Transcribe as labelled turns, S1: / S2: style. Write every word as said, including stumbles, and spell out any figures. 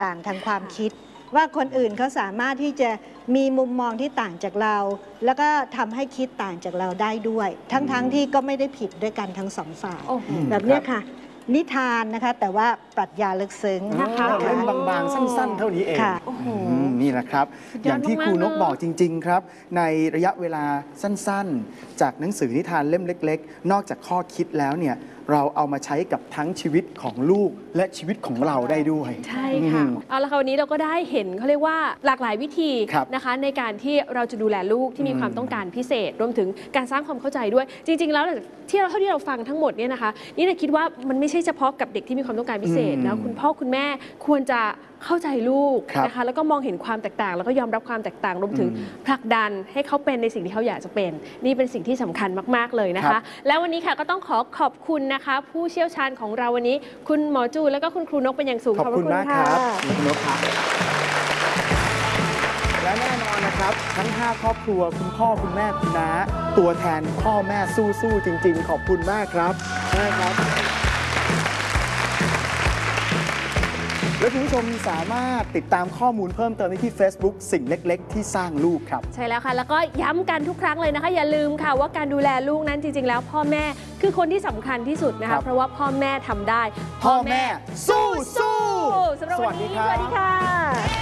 S1: ต่างทางความคิดว่าคนอื่นเขาสามารถที่จะมีมุมมองที่ต่างจากเรา แล้วก็ทำให้คิดต่างจากเราได้ด้วย ทั้งๆ ทที่ก็ไม่ได้ผิดด้วยกันทั้งสองฝ่ายแบบนี้ค่ะนิทานนะคะแต่ว่าปรัชญาลึกซึ้งนะคะ
S2: เล่นบางๆสั้นๆเท่านี้เองนี่แหละครับอย่างที่ครูนกบอกจริงๆครับในระยะเวลาสั้นๆจากหนังสือนิทานเล่มเล็กๆนอกจากข้อคิดแล้วเนี่ยเราเอามาใช้กับทั้งชีวิตของลูกและชีวิตของเราได้ด้วย
S3: ใช่ค่ะเอาละค่ะวันนี้เราก็ได้เห็นเขาเรียกว่าหลากหลายวิธีนะคะในการที่เราจะดูแลลูกที่มีความต้องการพิเศษรวมถึงการสร้างความเข้าใจด้วยจริงๆแล้วที่เราเท่าที่เราฟังทั้งหมดเนี่ยนะคะนี่เราคิดว่ามันไม่ใช่เฉพาะกับเด็กที่มีความต้องการพิเศษแล้วคุณพ่อคุณแม่ควรจะเข้าใจลูกนะคะแล้วก็มองเห็นความแตกต่างแล้วก็ยอมรับความแตกต่างรวมถึงผลักดันให้เขาเป็นในสิ่งที่เขาอยากจะเป็นนี่เป็นสิ่งที่สำคัญมากๆเลยนะคะแล้ววันนี้ค่ะก็ต้องขอขอบคุณนะคะผู้เชี่ยวชาญของเราวันนี้คุณหมอจูแล้วก็คุณครูนกเป็นอย่างสูง
S2: ขอบคุณมากครับคุณนกครับและแน่นอนนะครับทั้งห้าครอบครัวคุณพ่อคุณแม่คุณน้าตัวแทนพ่อแม่สู้ๆจริงๆขอบคุณมากครับใช่ครับและคุณผู้ชมสามารถติดตามข้อมูลเพิ่มเติมได้ที่ Facebook สิ่งเล็กๆที่สร้างลูกครับ
S3: ใช่แล้วค่ะแล้วก็ย้ำกันทุกครั้งเลยนะคะอย่าลืมค่ะว่าการดูแลลูกนั้นจริงๆแล้วพ่อแม่คือคนที่สำคัญที่สุดนะคะเพราะว่าพ่อแม่ทำได้
S2: พ่อแม่สู้สู้
S3: สำหรับวันนี้สวัสดีค่ะ